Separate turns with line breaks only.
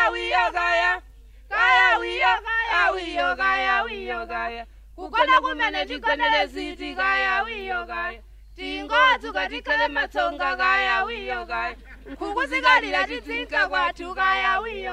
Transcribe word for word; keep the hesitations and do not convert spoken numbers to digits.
Kaya wiyo kaya. Kaya wiyo kaya wiyo kaya wiyo kaya. Kukona kumene chikonele siti kaya wiyo kaya. Tingozu katikale matsonga kaya wiyo kaya. Kukuzikalira titsinka kwathu kaya wiyo.